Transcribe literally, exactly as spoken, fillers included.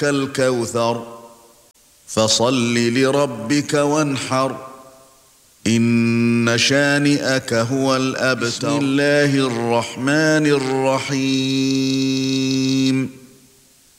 كالكوثر فصل لربك وانحر إن شانئك هو الأبتر. بسم الله الرحمن الرحيم